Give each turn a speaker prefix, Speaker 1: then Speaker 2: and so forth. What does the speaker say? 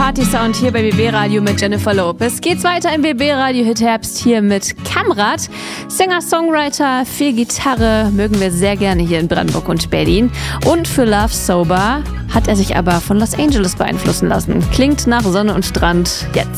Speaker 1: Party-Sound hier bei BB Radio mit Jennifer Lopez. Geht's weiter im BB Radio Hit Herbst hier mit Kamrat. Singer-Songwriter, viel Gitarre, mögen wir sehr gerne hier in Brandenburg und Berlin. Und für Love Sober hat er sich aber von Los Angeles beeinflussen lassen. Klingt nach Sonne und Strand jetzt.